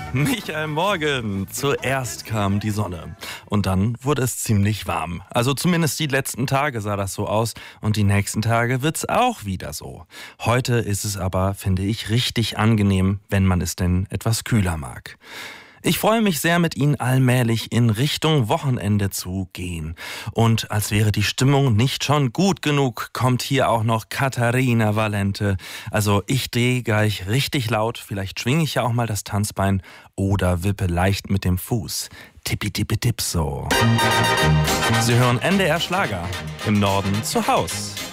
Michael Morgen. Zuerst kam die Sonne und dann wurde es ziemlich warm. Also zumindest die letzten Tage sah das so aus und die nächsten Tage wird's auch wieder so. Heute ist es aber, finde ich, richtig angenehm, wenn man es denn etwas kühler mag. Ich freue mich sehr, mit Ihnen allmählich in Richtung Wochenende zu gehen. Und als wäre die Stimmung nicht schon gut genug, kommt hier auch noch Katharina Valente. Also ich drehe gleich richtig laut, vielleicht schwinge ich ja auch mal das Tanzbein oder wippe leicht mit dem Fuß. Tippi-tippi-tipp so. Sie hören NDR Schlager, im Norden zu Haus.